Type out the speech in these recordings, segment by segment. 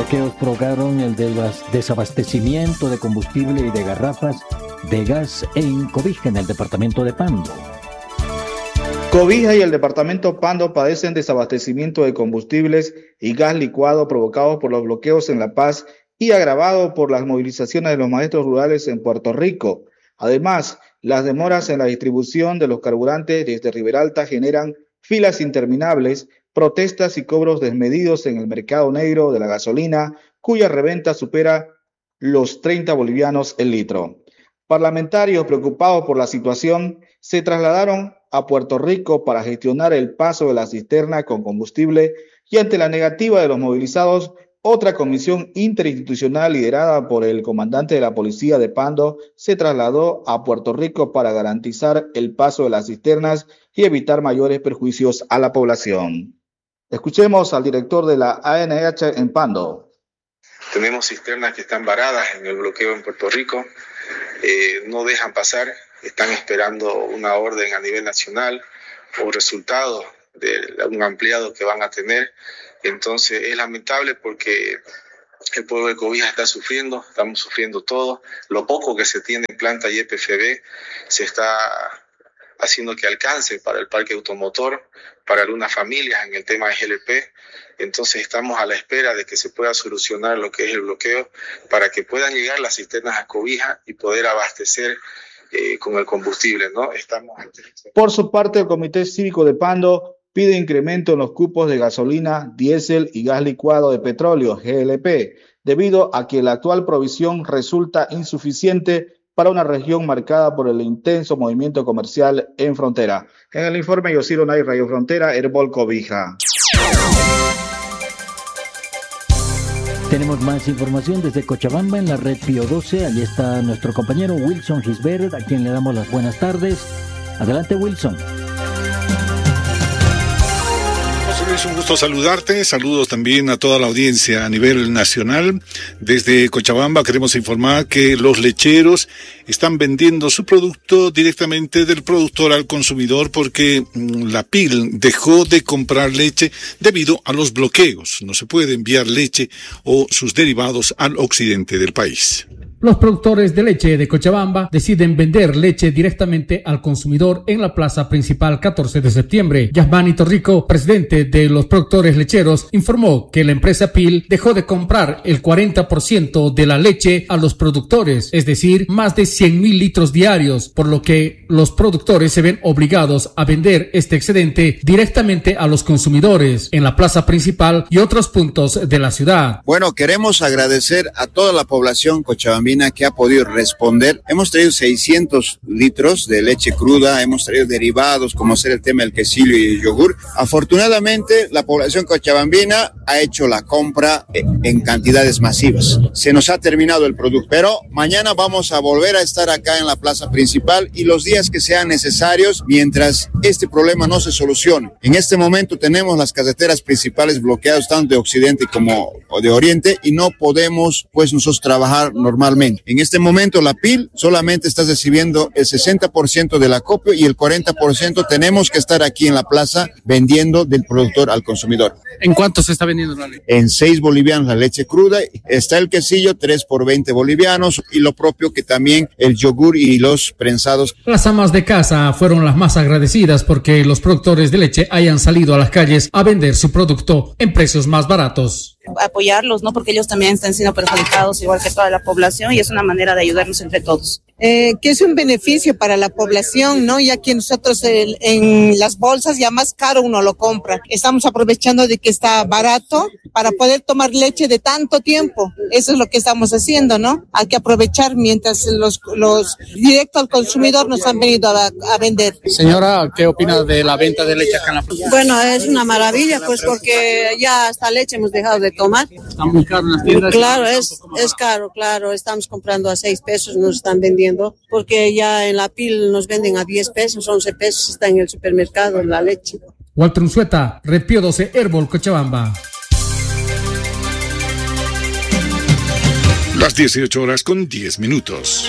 bloqueos provocaron el desabastecimiento de combustible y de garrafas de gas en Cobija, en el departamento de Pando. Cobija y el departamento Pando padecen desabastecimiento de combustibles y gas licuado provocados por los bloqueos en La Paz y agravado por las movilizaciones de los maestros rurales en Puerto Rico. Además, las demoras en la distribución de los carburantes desde Riberalta generan filas interminables, protestas y cobros desmedidos en el mercado negro de la gasolina, cuya reventa supera los 30 bolivianos el litro. Parlamentarios preocupados por la situación se trasladaron a Puerto Rico para gestionar el paso de la cisterna con combustible y ante la negativa de los movilizados, otra comisión interinstitucional liderada por el comandante de la policía de Pando se trasladó a Puerto Rico para garantizar el paso de las cisternas y evitar mayores perjuicios a la población. Escuchemos al director de la ANH en Pando. Tenemos cisternas que están varadas en el bloqueo en Puerto Rico, no dejan pasar, están esperando una orden a nivel nacional o resultados de un ampliado que van a tener. Entonces es lamentable porque el pueblo de Cobija está sufriendo, estamos sufriendo todos. Lo poco que se tiene en planta YPFB se está haciendo que alcance para el parque automotor, para algunas familias en el tema de GLP. Entonces estamos a la espera de que se pueda solucionar lo que es el bloqueo para que puedan llegar las cisternas a Cobija y poder abastecer con el combustible, ¿no? Por su parte, el Comité Cívico de Pando pide incremento en los cupos de gasolina, diésel y gas licuado de petróleo, GLP, debido a que la actual provisión resulta insuficiente para una región marcada por el intenso movimiento comercial en frontera. En el informe Yosiro Nay, Radio Frontera, Herbol Cobija. Tenemos más información desde Cochabamba en la red Pío 12. Allí está nuestro compañero Wilson Gisbert, a quien le damos las buenas tardes. Adelante, Wilson. Es un gusto saludarte, saludos también a toda la audiencia a nivel nacional. Desde Cochabamba queremos informar que los lecheros están vendiendo su producto directamente del productor al consumidor porque la PIL dejó de comprar leche debido a los bloqueos. No se puede enviar leche o sus derivados al occidente del país. Los productores de leche de Cochabamba deciden vender leche directamente al consumidor en la plaza principal 14 de septiembre. Yasmani Torrico, presidente de los productores lecheros, informó que la empresa PIL dejó de comprar el 40% de la leche a los productores, es decir, más de 100,000 litros diarios, por lo que los productores se ven obligados a vender este excedente directamente a los consumidores en la plaza principal y otros puntos de la ciudad. Bueno, queremos agradecer a toda la población cochabambina que ha podido responder. Hemos traído 600 litros de leche cruda, hemos traído derivados como ser el tema del quesillo y el yogur. Afortunadamente, la población cochabambina ha hecho la compra en cantidades masivas. Se nos ha terminado el producto, pero mañana vamos a volver a estar acá en la plaza principal y los días que sean necesarios mientras este problema no se solucione. En este momento tenemos las carreteras principales bloqueadas tanto de occidente como de oriente y no podemos pues nosotros trabajar normalmente. En este momento la PIL solamente está recibiendo el 60% del acopio y el 40% tenemos que estar aquí en la plaza vendiendo del productor al consumidor. ¿En cuánto se está vendiendo la leche? En 6 bolivianos la leche cruda, está el quesillo 3 por 20 bolivianos y lo propio que también el yogur y los prensados. Las amas de casa fueron las más agradecidas porque los productores de leche hayan salido a las calles a vender su producto en precios más baratos. Apoyarlos, ¿no? Porque ellos también están siendo perjudicados igual que toda la población y es una manera de ayudarnos entre todos. Que es un beneficio para la población, ¿no? Ya que nosotros en las bolsas ya más caro uno lo compra. Estamos aprovechando de que está barato para poder tomar leche de tanto tiempo. Eso es lo que estamos haciendo, ¿no? Hay que aprovechar mientras los directo al consumidor nos han venido a vender. Señora, ¿qué opina de la venta de leche acá en la plaza? Bueno, es una maravilla, pues porque ya hasta leche hemos dejado de tomar. ¿Está muy caro en las tiendas? Claro, es caro, claro. Estamos comprando a 6 pesos, nos están vendiendo, porque ya en la PIL nos venden a 10 pesos, 11 pesos, está en el supermercado la leche. Walter Unzueta, Red Pío 12, Herbol, Cochabamba. Las 18:10.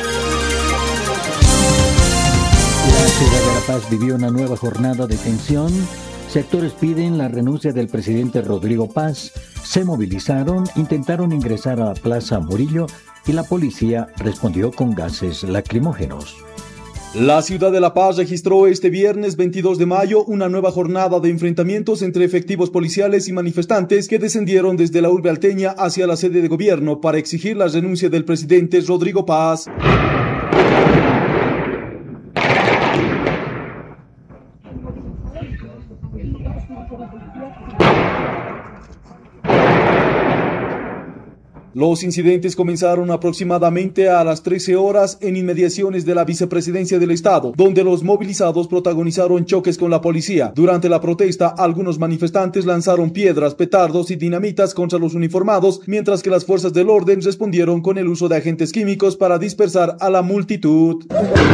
La ciudad de La Paz vivió una nueva jornada de tensión. Sectores piden la renuncia del presidente Rodrigo Paz. se movilizaron, intentaron ingresar a la Plaza Murillo y la policía respondió con gases lacrimógenos. La ciudad de La Paz registró este viernes 22 de mayo una nueva jornada de enfrentamientos entre efectivos policiales y manifestantes que descendieron desde la urbe alteña hacia la sede de gobierno para exigir la renuncia del presidente Rodrigo Paz. Los incidentes comenzaron aproximadamente a las 13 horas en inmediaciones de la vicepresidencia del Estado, donde los movilizados protagonizaron choques con la policía. Durante la protesta, algunos manifestantes lanzaron piedras, petardos y dinamitas contra los uniformados, mientras que las fuerzas del orden respondieron con el uso de agentes químicos para dispersar a la multitud.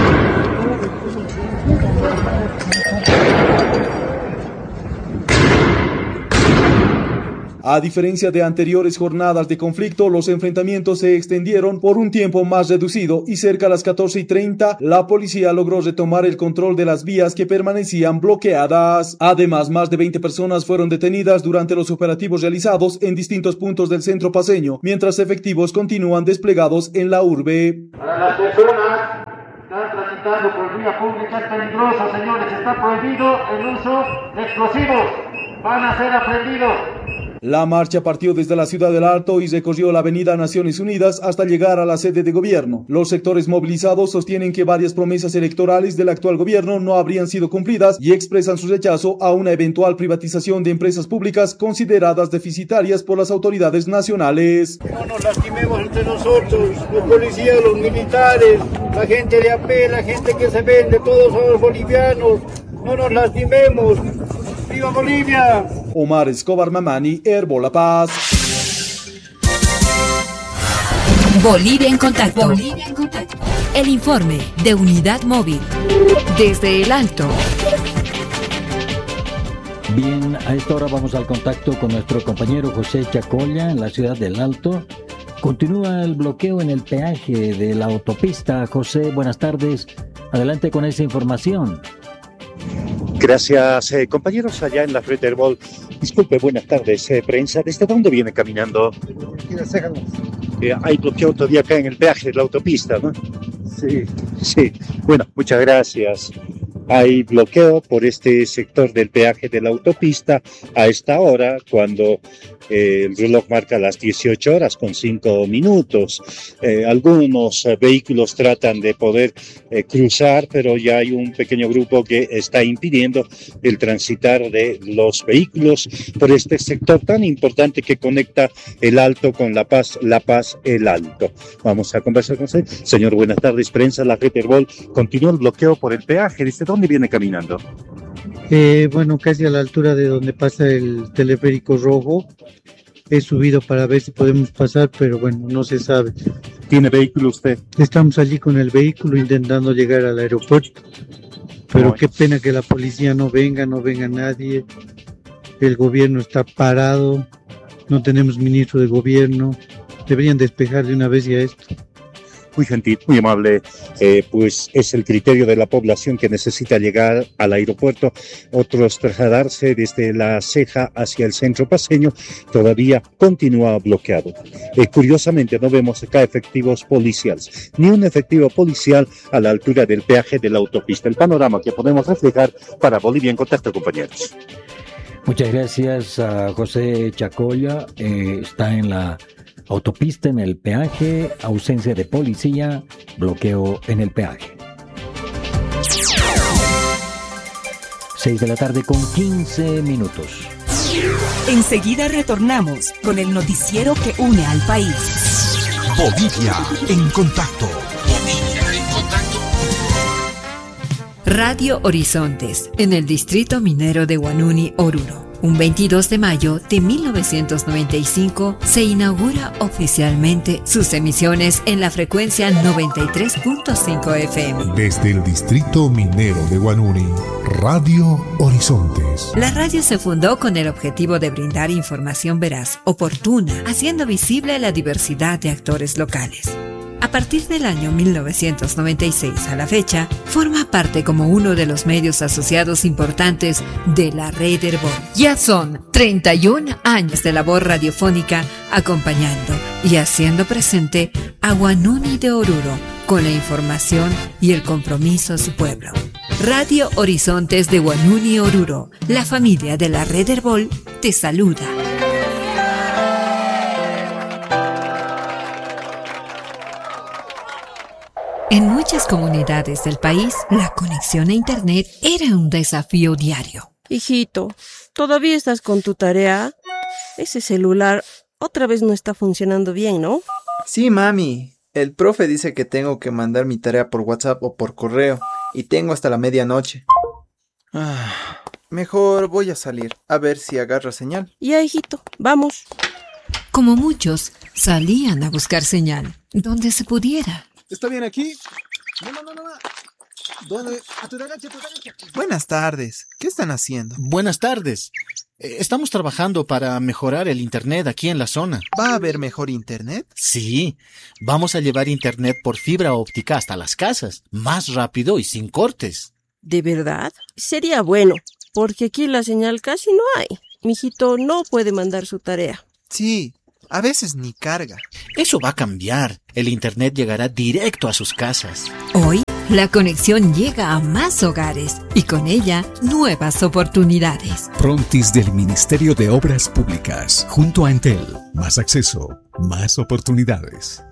A diferencia de anteriores jornadas de conflicto, los enfrentamientos se extendieron por un tiempo más reducido y cerca a las 14:30 la policía logró retomar el control de las vías que permanecían bloqueadas. Además, más de 20 personas fueron detenidas durante los operativos realizados en distintos puntos del centro paceño, mientras efectivos continúan desplegados en la urbe. Para las personas que están transitando por vía pública es peligroso, señores, está prohibido el uso de explosivos, van a ser aprendidos. La marcha partió desde la ciudad del Alto y recorrió la avenida Naciones Unidas hasta llegar a la sede de gobierno. Los sectores movilizados sostienen que varias promesas electorales del actual gobierno no habrían sido cumplidas y expresan su rechazo a una eventual privatización de empresas públicas consideradas deficitarias por las autoridades nacionales. No nos lastimemos entre nosotros, los policías, los militares, la gente de AP, la gente que se vende, todos somos bolivianos, no nos lastimemos. ¡Viva Bolivia! Omar Escobar Mamani, Herbo La Paz. Bolivia en contacto. Bolivia en contacto. El informe de Unidad Móvil. Desde el Alto. Bien, a esta hora vamos al contacto con nuestro compañero José Chacolla en la ciudad del Alto. Continúa el bloqueo en el peaje de la autopista. José, buenas tardes. Adelante con esa información. Gracias, compañeros, allá en la Freterbol. Disculpe, buenas tardes, prensa. ¿Desde dónde viene caminando? Hay bloqueo todavía acá en el peaje de la autopista, ¿no? Sí. Bueno, muchas gracias. Hay bloqueo por este sector del peaje de la autopista a esta hora, cuando el reloj marca las 18 horas con 5 minutos. Algunos vehículos tratan de poder cruzar, pero ya hay un pequeño grupo que está impidiendo el transitar de los vehículos por este sector tan importante que conecta el Alto con La Paz, el Alto. Vamos a conversar con usted. Señor, buenas tardes, prensa, la Freterbol. Continúa el bloqueo por el peaje. ¿Desde dónde viene caminando? Bueno, casi a la altura de donde pasa el teleférico rojo. He subido para ver si podemos pasar, pero bueno, no se sabe. ¿Tiene vehículo usted? Estamos allí con el vehículo intentando llegar al aeropuerto, pero qué pena que la policía no venga nadie. El gobierno está parado, no tenemos ministro de gobierno. Deberían despejar de una vez ya esto. Muy gentil, muy amable, pues es el criterio de la población que necesita llegar al aeropuerto, otros trasladarse desde La Ceja hacia el centro paceño, todavía continúa bloqueado. Curiosamente no vemos acá efectivos policiales, ni un efectivo policial a la altura del peaje de la autopista. El panorama que podemos reflejar para Bolivia en Contacto, compañeros. Muchas gracias a José Chacolla, está en la autopista, en el peaje, ausencia de policía, bloqueo en el peaje. 6 de la tarde con 15 minutos. Enseguida retornamos con el noticiero que une al país. Bolivia en contacto. Bolivia en contacto. Radio Horizontes, en el distrito minero de Huanuni, Oruro. Un 22 de mayo de 1995 se inaugura oficialmente sus emisiones en la frecuencia 93.5 FM. Desde el distrito minero de Huanuni, Radio Horizontes. La radio se fundó con el objetivo de brindar información veraz, oportuna, haciendo visible la diversidad de actores locales. A A partir del año 1996 a la fecha, forma parte como uno de los medios asociados importantes de la red Herbol. Ya son 31 años de labor radiofónica acompañando y haciendo presente a Huanuni de Oruro con la información y el compromiso a su pueblo. Radio Horizontes de Huanuni Oruro, la familia de la red Herbol, te saluda. En muchas comunidades del país, la conexión a Internet era un desafío diario. Hijito, ¿todavía estás con tu tarea? Ese celular otra vez no está funcionando bien, ¿no? Sí, mami. El profe dice que tengo que mandar mi tarea por WhatsApp o por correo y tengo hasta la medianoche. Mejor voy a salir a ver si agarra señal. Ya, hijito, vamos. Como muchos, salían a buscar señal, donde se pudiera. ¿Está bien aquí? No. ¿Dónde? A tu derecha. Buenas tardes. ¿Qué están haciendo? Buenas tardes. Estamos trabajando para mejorar el internet aquí en la zona. ¿Va a haber mejor internet? Sí. Vamos a llevar internet por fibra óptica hasta las casas. Más rápido y sin cortes. ¿De verdad? Sería bueno, porque aquí la señal casi no hay. Mijito no puede mandar su tarea. Sí. A veces ni carga. Eso va a cambiar. El internet llegará directo a sus casas. Hoy, la conexión llega a más hogares y con ella, nuevas oportunidades. Frontis del Ministerio de Obras Públicas, junto a Entel. Más acceso, más oportunidades.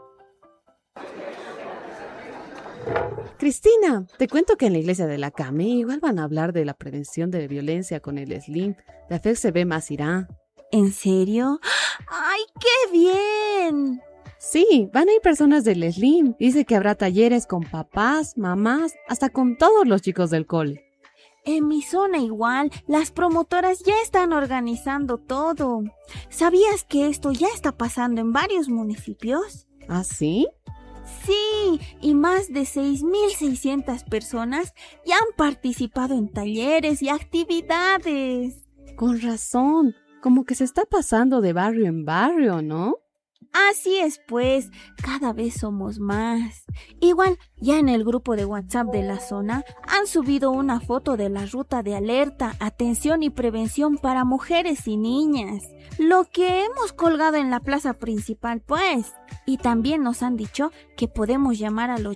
Cristina, te cuento que en la iglesia de la Came igual van a hablar de la prevención de violencia con el SLIM. La FECB más irá. ¿En serio? ¡Ay, qué bien! Sí, van a ir personas del SLIM. Dice que habrá talleres con papás, mamás, hasta con todos los chicos del cole. En mi zona igual, las promotoras ya están organizando todo. ¿Sabías que esto ya está pasando en varios municipios? ¿Ah, sí? Sí, y más de 6.600 personas ya han participado en talleres y actividades. Con razón. Como que se está pasando de barrio en barrio, ¿no? Así es, pues, cada vez somos más. Igual, ya en el grupo de WhatsApp de la zona han subido una foto de la ruta de alerta, atención y prevención para mujeres y niñas. Lo que hemos colgado en la plaza principal, pues. Y también nos han dicho que podemos llamar al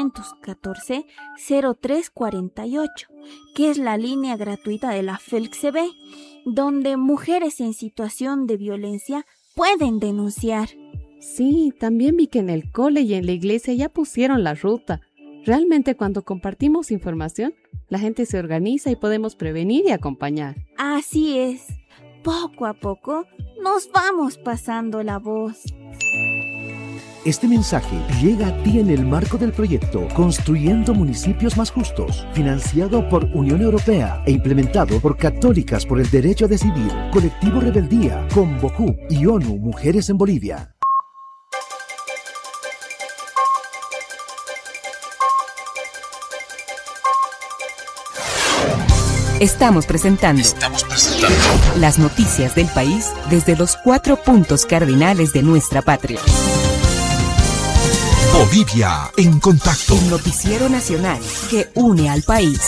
814-0348, que es la línea gratuita de la FELCB, donde mujeres en situación de violencia pueden denunciar. Sí, también vi que en el cole y en la iglesia ya pusieron la ruta. Realmente cuando compartimos información, la gente se organiza y podemos prevenir y acompañar. Así es. Poco a poco nos vamos pasando la voz. Este mensaje llega a ti en el marco del proyecto Construyendo Municipios Más Justos, financiado por Unión Europea e implementado por Católicas por el Derecho a Decidir, Colectivo Rebeldía, Convojú y ONU Mujeres en Bolivia. Estamos presentando las noticias del país desde los 4 puntos cardinales de nuestra patria. Bolivia en contacto. El noticiero nacional que une al país.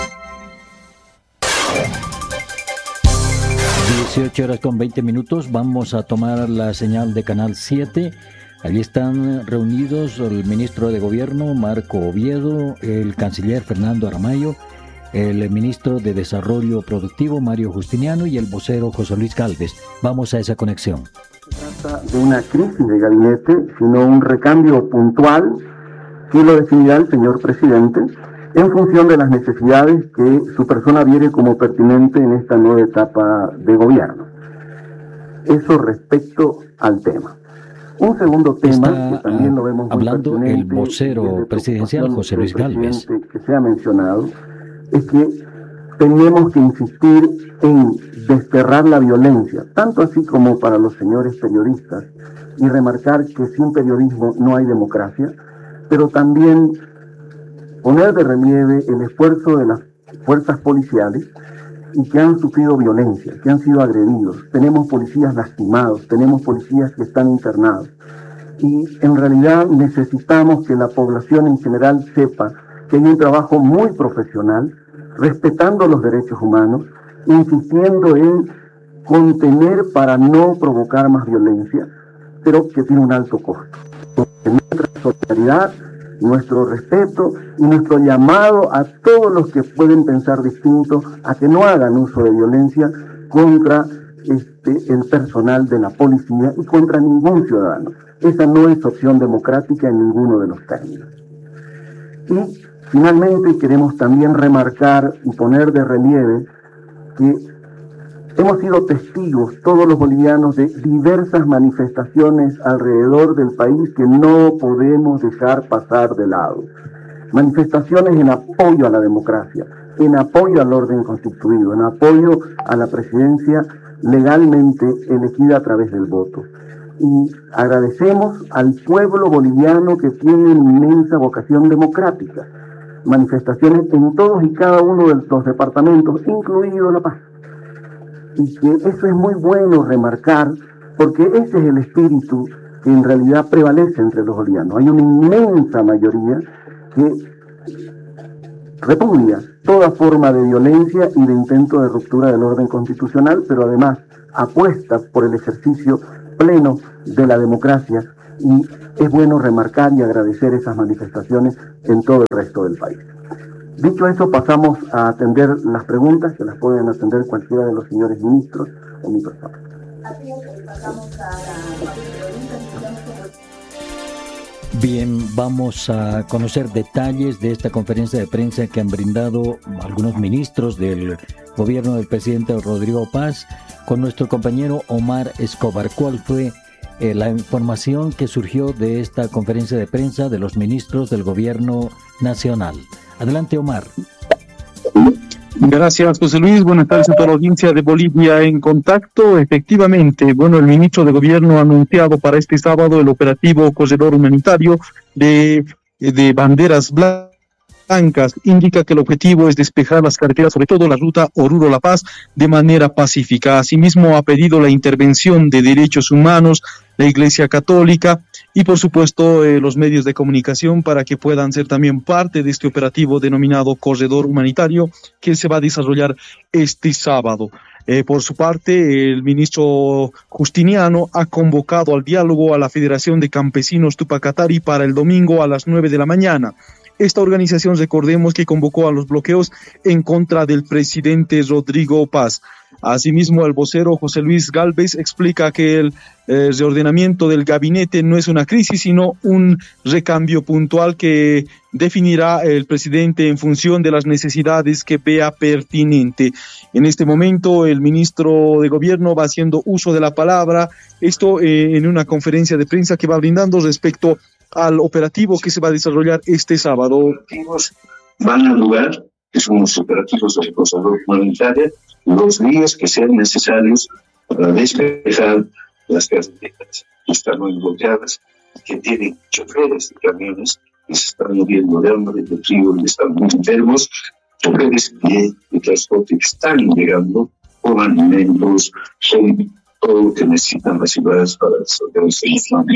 18:20. Vamos a tomar la señal de Canal 7. Allí están reunidos el ministro de Gobierno, Marco Oviedo, el canciller Fernando Aramayo, el ministro de Desarrollo Productivo, Mario Justiniano, y el vocero José Luis Gálvez. Vamos a esa conexión. Se trata de una crisis de gabinete, sino un recambio puntual que lo definirá el señor presidente en función de las necesidades que su persona viere como pertinente en esta nueva etapa de gobierno. Eso respecto al tema. Un segundo tema que también lo vemos muy hablando el vocero presidencial José Luis Gálvez, que se ha mencionado, es que tenemos que insistir en desterrar la violencia, tanto así como para los señores periodistas, y remarcar que sin periodismo no hay democracia, pero también poner de relieve el esfuerzo de las fuerzas policiales y que han sufrido violencia, que han sido agredidos. Tenemos policías lastimados, tenemos policías que están internados. y en realidad necesitamos que la población en general sepa que hay un trabajo muy profesional, respetando los derechos humanos, insistiendo en contener para no provocar más violencia, pero que tiene un alto costo. Nuestra solidaridad, nuestro respeto y nuestro llamado a todos los que pueden pensar distinto a que no hagan uso de violencia contra el personal de la policía y contra ningún ciudadano. Esa no es opción democrática en ninguno de los términos. Y finalmente queremos también remarcar y poner de relieve que hemos sido testigos, todos los bolivianos, de diversas manifestaciones alrededor del país que no podemos dejar pasar de lado. Manifestaciones en apoyo a la democracia, en apoyo al orden constituido, en apoyo a la presidencia legalmente elegida a través del voto. Y agradecemos al pueblo boliviano que tiene inmensa vocación democrática. Manifestaciones en todos y cada uno de los departamentos, incluido La Paz. Y que eso es muy bueno remarcar, porque ese es el espíritu que en realidad prevalece entre los bolivianos. Hay una inmensa mayoría que repudia toda forma de violencia y de intento de ruptura del orden constitucional, pero además apuesta por el ejercicio pleno de la democracia, y es bueno remarcar y agradecer esas manifestaciones en todo el resto del país. Dicho eso, pasamos a atender las preguntas, que las pueden atender cualquiera de los señores ministros o mi persona. Bien, vamos a conocer detalles de esta conferencia de prensa que han brindado algunos ministros del gobierno del presidente Rodrigo Paz con nuestro compañero Omar Escobar. ¿Cuál fue la información que surgió de esta conferencia de prensa de los ministros del gobierno nacional? Adelante, Omar. Gracias, José Luis. Buenas tardes a toda la audiencia de Bolivia en Contacto. Efectivamente, el ministro de Gobierno ha anunciado para este sábado el operativo Corredor Humanitario de banderas blancas. Indica que el objetivo es despejar las carreteras, sobre todo la ruta Oruro-La Paz, de manera pacífica. Asimismo, ha pedido la intervención de derechos humanos, la Iglesia Católica y, por supuesto, los medios de comunicación para que puedan ser también parte de este operativo denominado Corredor Humanitario que se va a desarrollar este sábado. Por su parte, el ministro Justiniano ha convocado al diálogo a la Federación de Campesinos Tupacatari para el domingo a las 9 de la mañana. Esta organización, recordemos que convocó a los bloqueos en contra del presidente Rodrigo Paz. Asimismo, el vocero José Luis Gálvez explica que el reordenamiento del gabinete no es una crisis, sino un recambio puntual que definirá el presidente en función de las necesidades que vea pertinente. En este momento, el ministro de Gobierno va haciendo uso de la palabra, esto en una conferencia de prensa que va brindando respecto al operativo que se va a desarrollar este sábado. Los operativos van a lugar, que son los operativos de Corredor Humanitario, los días que sean necesarios para despejar las carreteras que están muy bloqueadas, que tienen choferes de camiones que se están muriendo de hambre, de frío, y están muy enfermos, choferes de transporte que están llegando con alimentos, con todo lo que necesitan las ciudades para desarrollarse.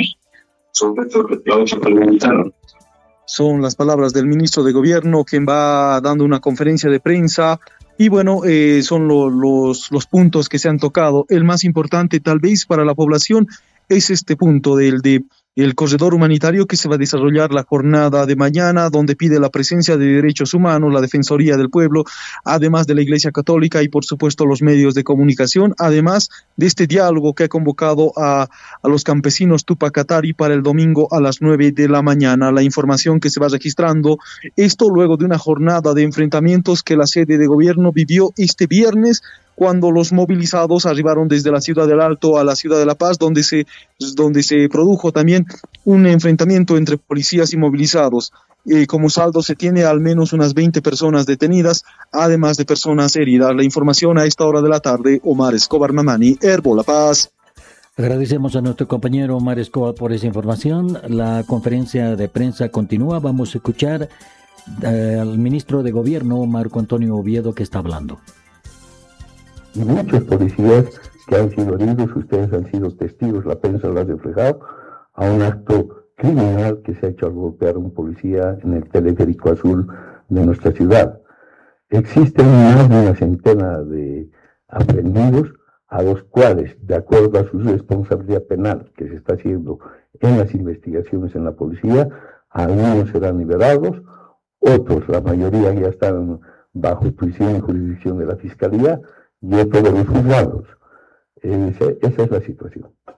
Son las palabras del ministro de Gobierno, quien va dando una conferencia de prensa. Y son los puntos que se han tocado. El más importante tal vez para la población es este punto del corredor humanitario que se va a desarrollar la jornada de mañana, donde pide la presencia de derechos humanos, la Defensoría del Pueblo, además de la Iglesia Católica y por supuesto los medios de comunicación, además de este diálogo que ha convocado a los campesinos Tupacatari para el domingo a las 9 de la mañana. La información que se va registrando, esto luego de una jornada de enfrentamientos que la sede de gobierno vivió este viernes, cuando los movilizados arribaron desde la ciudad del Alto a la ciudad de La Paz, donde se produjo también un enfrentamiento entre policías y movilizados. Como saldo se tiene al menos unas 20 personas detenidas, además de personas heridas. La información a esta hora de la tarde, Omar Escobar Mamani, Herbo La Paz. Agradecemos a nuestro compañero Omar Escobar por esa información. La conferencia de prensa continúa. Vamos a escuchar al ministro de Gobierno, Marco Antonio Oviedo, que está hablando. Y muchos policías que han sido heridos, ustedes han sido testigos, la prensa lo ha reflejado, a un acto criminal que se ha hecho al golpear a un policía en el teleférico azul de nuestra ciudad. Existen más de una centena de aprendidos a los cuales, de acuerdo a su responsabilidad penal que se está haciendo en las investigaciones en la policía, algunos serán liberados, otros, la mayoría ya están bajo prisión y jurisdicción de la Fiscalía y otros de los juzgados. Esa es la situación.